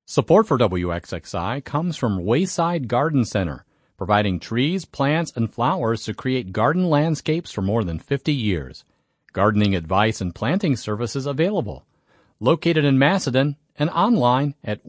Support for WXXI comes from Wayside Garden Center, providing trees, plants, and flowers to create garden landscapes for more than 50 years. Gardening advice and planting services available. Located in Macedon and online at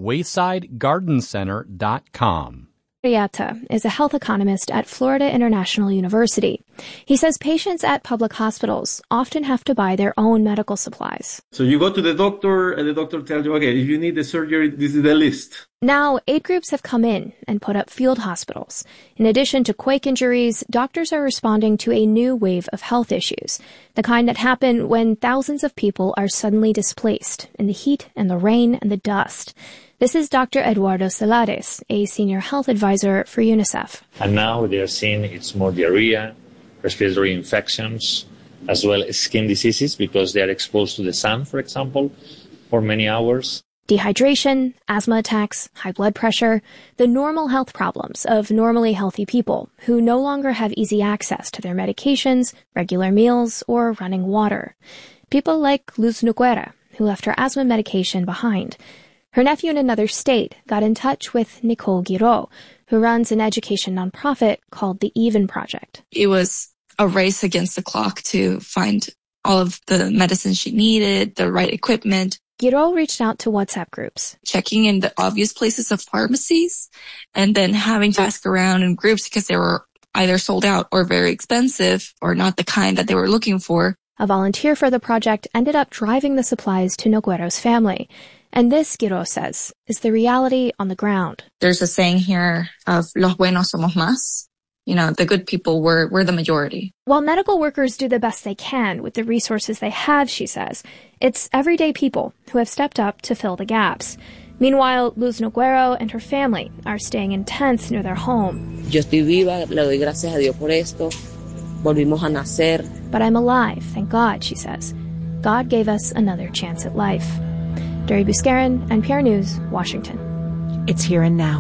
waysidegardencenter.com. Riata is a health economist at Florida International University. He says patients at public hospitals often have to buy their own medical supplies. So you go to the doctor and the doctor tells you, okay, if you need the surgery, this is the list. Now, aid groups have come in and put up field hospitals. In addition to quake injuries, doctors are responding to a new wave of health issues, the kind that happen when thousands of people are suddenly displaced in the heat and the rain and the dust. This is Dr. Eduardo Celares, a senior health advisor for UNICEF. And now they are seeing it's more diarrhea, respiratory infections, as well as skin diseases because they are exposed to the sun, for example, for many hours. Dehydration, asthma attacks, high blood pressure, the normal health problems of normally healthy people who no longer have easy access to their medications, regular meals, or running water. People like Luz Noguera, who left her asthma medication behind. Her nephew in another state got in touch with Nicole Guiraud, who runs an education nonprofit called the Even Project. It was a race against the clock to find all of the medicines she needed, the right equipment. Guiraud reached out to WhatsApp groups, checking in the obvious places of pharmacies, and then having to ask around in groups because they were either sold out or very expensive or not the kind that they were looking for. A volunteer for the project ended up driving the supplies to Noguero's family. And this, Guiraud says, is the reality on the ground. There's a saying here of los buenos somos más. You know, the good people were the majority. While medical workers do the best they can with the resources they have, she says, it's everyday people who have stepped up to fill the gaps. Meanwhile, Luz Noguero and her family are staying in tents near their home. Yo estoy viva, le doy gracias a Dios por esto. Volvimos a nacer. But I'm alive, thank God, she says. God gave us another chance at life. Deri Buscarin, NPR News, Washington. It's here and now.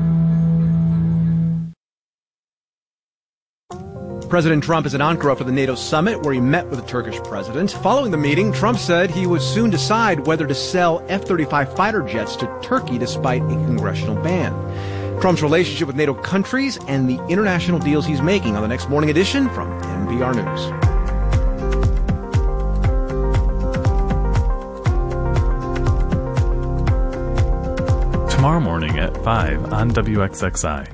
President Trump is in Ankara for the NATO summit, where he met with the Turkish president. Following the meeting, Trump said he would soon decide whether to sell F-35 fighter jets to Turkey despite a congressional ban. Trump's relationship with NATO countries and the international deals he's making on the next Morning Edition from NPR News. Tomorrow morning at 5 on WXXI.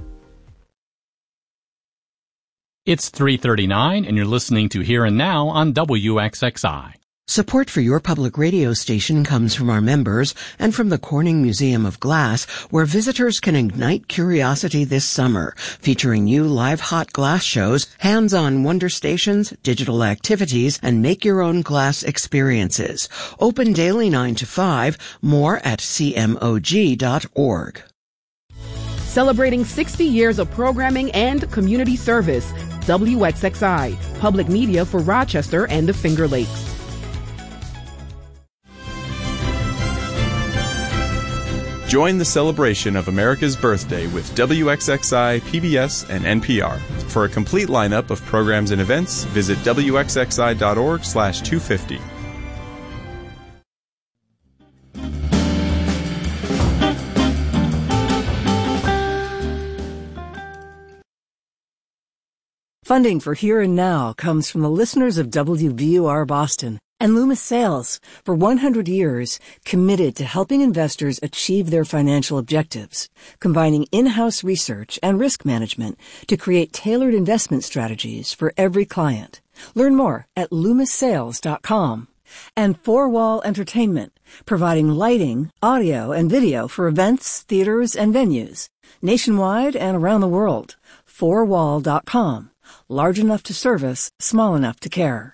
It's 3:39, and you're listening to Here and Now on WXXI. Support for your public radio station comes from our members and from the Corning Museum of Glass, where visitors can ignite curiosity this summer, featuring new live hot glass shows, hands-on wonder stations, digital activities, and make-your-own glass experiences. Open daily 9 to 5, more at cmog.org. Celebrating 60 years of programming and community service, WXXI, public media for Rochester and the Finger Lakes. Join the celebration of America's birthday with WXXI, PBS, and NPR. For a complete lineup of programs and events, visit wxxi.org/250. Funding for Here and Now comes from the listeners of WBUR Boston and Loomis Sales, for 100 years, committed to helping investors achieve their financial objectives, combining in-house research and risk management to create tailored investment strategies for every client. Learn more at LoomisSales.com. And Four Wall Entertainment, providing lighting, audio, and video for events, theaters, and venues, nationwide and around the world. Fourwall.com. Large enough to service, small enough to care.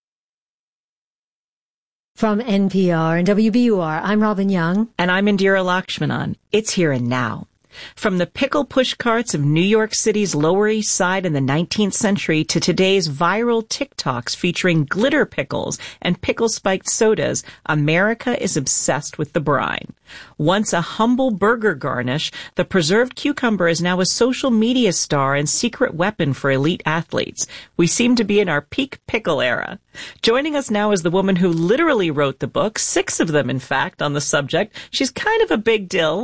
From NPR and WBUR, I'm Robin Young. And I'm Indira Lakshmanan. It's Here and Now. From the pickle pushcarts of New York City's Lower East Side in the 19th century to today's viral TikToks featuring glitter pickles and pickle-spiked sodas, America is obsessed with the brine. Once a humble burger garnish, the preserved cucumber is now a social media star and secret weapon for elite athletes. We seem to be in our peak pickle era. Joining us now is the woman who literally wrote the book, 6 of them, in fact, on the subject. She's kind of a big deal.